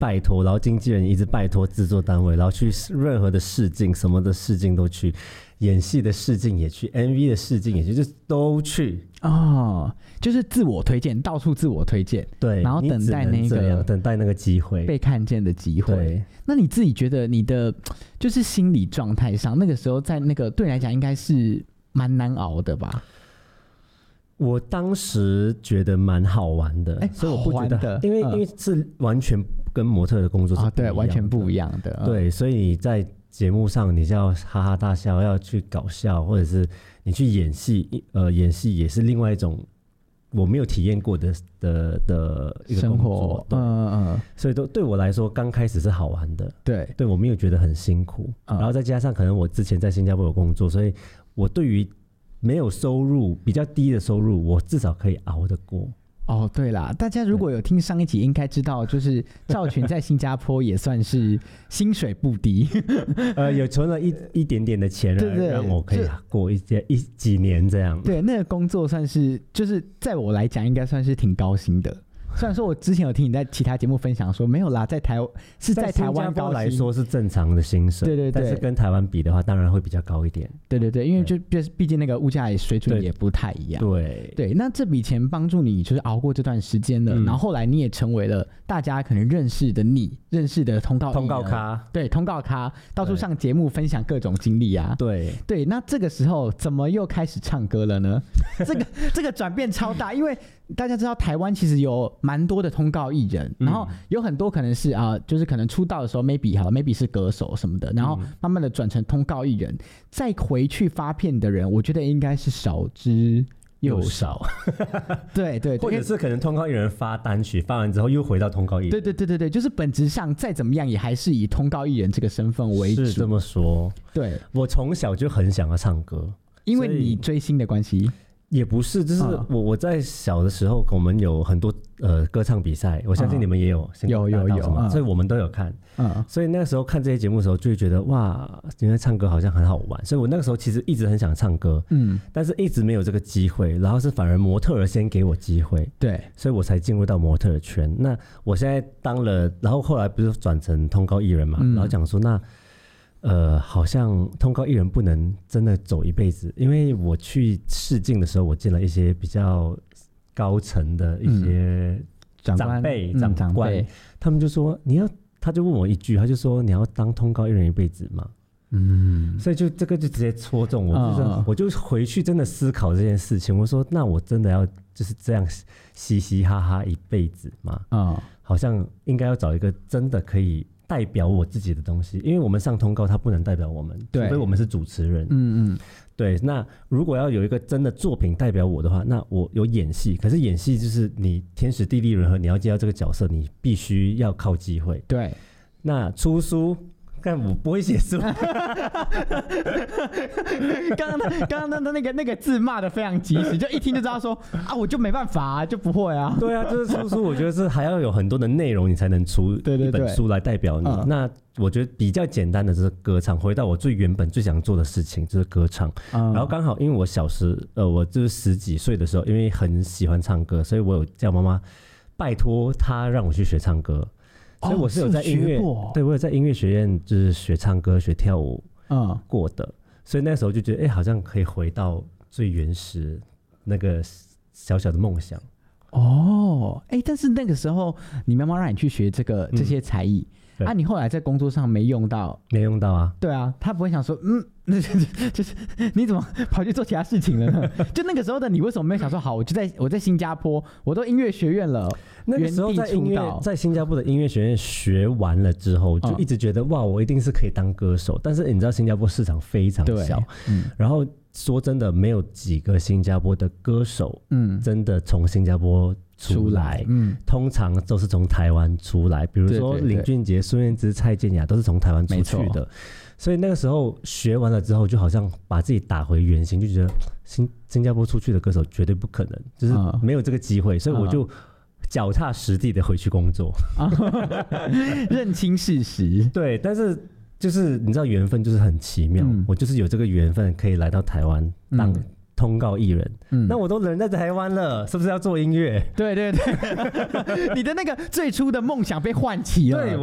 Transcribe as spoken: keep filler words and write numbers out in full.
拜托，然后经纪人一直拜托制作单位，然后去任何的试镜，什么的试镜都去，演戏的试镜也去 ，M V 的试镜也去，就都去哦，就是自我推荐，到处自我推荐， 对， 然后等待那个等待那个机会被看见的机会。 对， 那你自己觉得你的就是心理状态上，那个时候在那个对你来讲应该是蛮难熬的吧？ 我当时觉得蛮好玩的，所以我不觉得，因为、嗯、因为是完全跟模特的工作是不一样的、哦、 对，完全不一样的。 对，所以在节目上你就要哈哈大笑，要去搞笑，或者是你去演戏，呃，演戏也是另外一种我没有体验过的的的一个工作，嗯嗯嗯，所以都对我来说刚开始是好玩的， 对， 对我没有觉得很辛苦、嗯，然后再加上可能我之前在新加坡有工作，所以我对于没有收入比较低的收入，我至少可以熬得过。 哦，对啦，大家如果有听上一集，应该知道，就是兆群在新加坡也算是薪水不低， 呃，有存了一一点点的钱，对对，让我可以过一些一几年这样。 对，那个工作算是，就是在我来讲，应该算是挺高薪的。虽然说我之前有听你在其他节目分享说没有啦，在台是在台湾高来说是正常的薪水， 对对对， 但是跟台湾比的话，当然会比较高一点。 对对对，因为就毕竟那个物价也水准也不太一样。 对对，那这笔钱帮助你就是熬过这段时间了、嗯，然后后来你也成为了大家可能认识的你认识的通告通告咖， 对，通告咖到处上节目分享各种经历啊。 对对，那这个时候怎么又开始唱歌了呢？这个这个转变超大，因为大家知道台湾其实有蛮多的通告艺人，然后有很多可能是啊、呃，就是可能出道的时候 maybe 好了 maybe 是歌手什么的，然后慢慢的转成通告艺人，再回去发片的人，我觉得应该是少之又少。对, 对对， 或者是可能通告艺人发单曲发完之后又回到通告艺人。 对对对对对，就是本质上再怎么样也还是以通告艺人这个身份为主。 是这么说。对，我从小就很想要唱歌， 因为你追星的关系。 也不是，就是我我在小的时候，我们有很多呃歌唱比赛，我相信你们也有， 嗯、有有有，嗯、 所以我们都有看。嗯，所以那个时候看这些节目的时候，就会觉得哇，原来唱歌好像很好玩。所以我那个时候其实一直很想唱歌，嗯，但是一直没有这个机会。然后是反而模特儿先给我机会， 对， 所以我才进入到模特儿圈。那我现在当了，然后后来不是转成通告艺人嘛，嗯、然后讲说那。呃，好像通告艺人不能真的走一辈子，因为我去试镜的时候，我见了一些比较高层的一些长辈、嗯、长, 长官、嗯，他们就说你要，他就问我一句，他就说你要当通告艺人一辈子吗？嗯，所以就这个就直接戳中我，就是、嗯、我就回去真的思考这件事情。我说，那我真的要就是这样嘻嘻哈哈一辈子吗？嗯，好像应该要找一个真的可以。代表我自己的东西，因为我们上通告，它不能代表我们，除非我们是主持人。嗯嗯，对。那如果要有一个真的作品代表我的话，那我有演戏，可是演戏就是你天时地利人和，你要接到这个角色，你必须要靠机会。对。那出书。但我不会写书。 刚刚他刚刚他那个那个字骂的非常及时，就一听就知道说啊，我就没办法啊，就不会啊。 对啊，就是出书，我觉得是还要有很多的内容，你才能出一本书来代表你。对对对，那我觉得比较简单的就是歌唱，回到我最原本最想做的事情就是歌唱。嗯、然后刚好因为我小时呃，我就是十几岁的时候，因为很喜欢唱歌，所以我有叫妈妈拜托她让我去学唱歌。所以我是有在音乐、哦，对我有在音乐学院就是学唱歌、学跳舞，嗯，过的。所以那时候就觉得，哎、欸，好像可以回到最原始那个小小的梦想。 哦，哎、欸，但是那个时候你妈妈让你去学这个这些才艺、嗯，啊，你后来在工作上没用到， 没用到啊？ 对啊，她不会想说，嗯。就是你怎么跑去做其他事情了呢？就那个时候的你为什么没有想说好，我就在我在新加坡，我都音乐学院了， 那个时候在音乐在新加坡的音乐学院学完了之后，就一直觉得、嗯、哇，我一定是可以当歌手。但是你知道新加坡市场非常小，嗯，然后说真的，没有几个新加坡的歌手，嗯，真的从新加坡出来，嗯，通常都是从台湾出来，比如说林俊杰、孙燕姿、蔡健雅都是从台湾出去的。所以那个时候学完了之后，就好像把自己打回原形，就觉得新新加坡出去的歌手绝对不可能，就是没有这个机会，所以我就脚踏实地的回去工作， 认清事实。 对，但是就是你知道缘分就是很奇妙，嗯、我就是有这个缘分可以来到台湾当通告艺人， 嗯， 那我都人在台湾了，是不是要做音乐？ 对对对，你的那个最初的梦想被唤起了。 对。